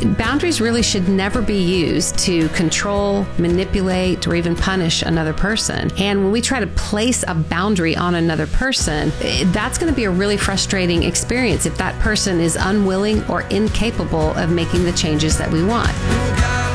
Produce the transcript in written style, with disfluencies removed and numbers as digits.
boundaries really should never be used to control, manipulate, or even punish another person. And when we try to place a boundary on another person, that's going to be a really frustrating experience if that person is unwilling or incapable of making the changes that we want.